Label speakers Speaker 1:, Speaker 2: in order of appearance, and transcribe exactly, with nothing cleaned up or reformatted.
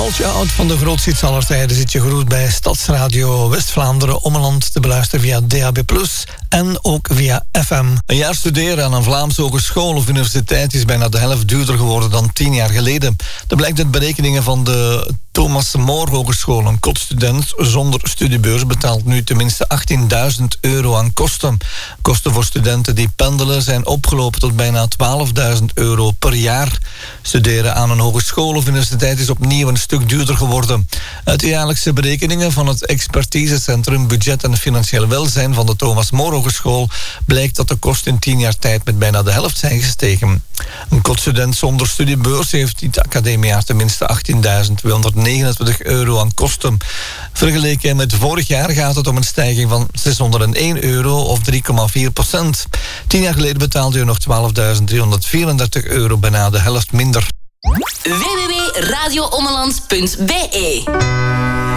Speaker 1: Haltje oud van de grootste aller tijden zit je gegroet bij Stadsradio West-Vlaanderen Ommeland te beluisteren via D A B plus, en ook via F M. Een jaar studeren aan een Vlaamse hogeschool of universiteit is bijna de helft duurder geworden dan tien jaar geleden. Dat blijkt uit berekeningen van de Thomas More Hogeschool. Een kotstudent zonder studiebeurs betaalt nu tenminste achttienduizend euro aan kosten. Kosten voor studenten die pendelen zijn opgelopen tot bijna twaalfduizend euro per jaar. Studeren aan een hogeschool of universiteit is opnieuw een stuk duurder geworden. Uit de jaarlijkse berekeningen van het expertisecentrum Budget en Financieel Welzijn van de Thomas More Hogeschool blijkt dat de kosten in tien jaar tijd met bijna de helft zijn gestegen. Een kotstudent zonder studiebeurs heeft dit academiejaar tenminste achttienduizend tweehonderdnegenentwintig euro aan kosten. Vergeleken met vorig jaar gaat het om een stijging van zeshonderdéén euro of drie komma vier procent. Tien jaar geleden betaalde u nog twaalfduizend driehonderdvierendertig euro, bijna de helft minder.
Speaker 2: w w w punt radio ommeland punt b e